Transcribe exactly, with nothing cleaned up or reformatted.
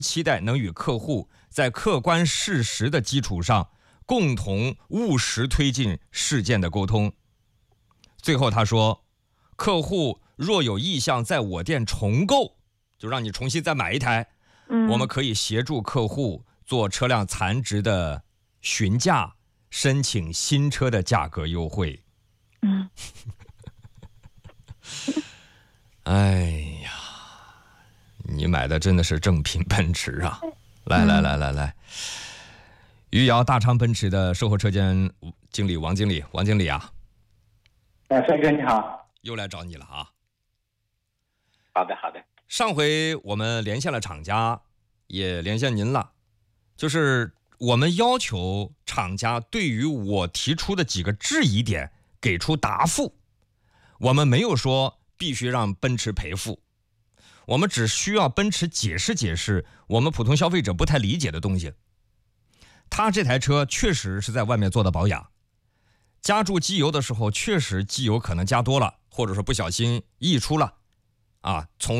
期待能与客户在客观事实的基础上，共同务实推进事件的沟通。最后他说，客户若有意向在我店重购，就让你重新再买一台， 嗯， 我们可以协助客户做车辆残值的询价，申请新车的价格优惠。 嗯， 哎呀，你买的真的是正品奔驰啊！来来来来来，余姚大昌奔驰的售后车间经理王经理，王经理啊， 啊，帅哥你好。 又来找你了啊！ 好的好的。 上回我们连线了厂家，也连线您了，就是我们要求厂家对于我提出的几个质疑点给出答复，我们没有说必须让奔驰赔付，我们只需要奔驰解释解释我们普通消费者不太理解的东西。他这台车确实是在外面做的保养，加注机油的时候确实机油可能加多了，或者说不小心溢出了啊，从